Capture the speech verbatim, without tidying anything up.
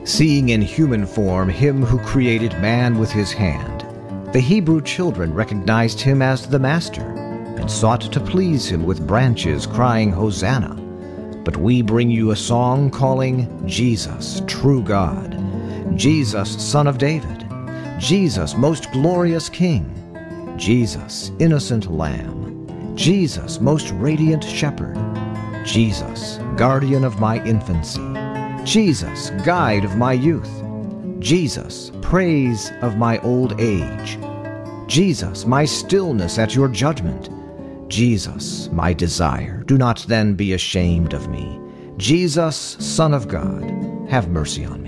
Seeing in human form him who created man with his hand, the Hebrew children recognized him as the Master and sought to please him with branches, crying, "Hosanna!" But we bring you a song calling, "Jesus, true God, Jesus, Son of David, Jesus, most glorious King, Jesus, innocent Lamb, Jesus, most radiant Shepherd, Jesus, guardian of my infancy, Jesus, guide of my youth, Jesus, praise of my old age, Jesus, my stillness at your judgment, Jesus, my desire, do not then be ashamed of me. Jesus, Son of God, have mercy on me.